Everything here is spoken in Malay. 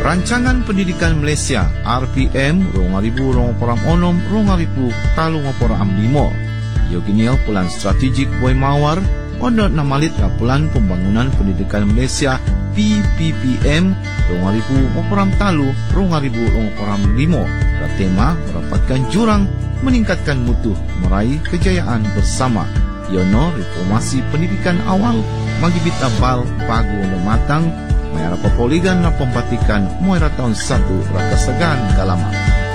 Rancangan Pendidikan Malaysia RPM 2026-2035 Yoginil Pulan Strategik Boy Mawar Ondot namalit Pulan Pembangunan Pendidikan Malaysia PPPM 2026-2035 bertema merapatkan jurang meningkatkan mutu meraih kejayaan bersama. Yono reformasi pendidikan awal magibit abal pagu matang mayara pepoligan na pembatikan muara tahun 1 rakasagan kalaman.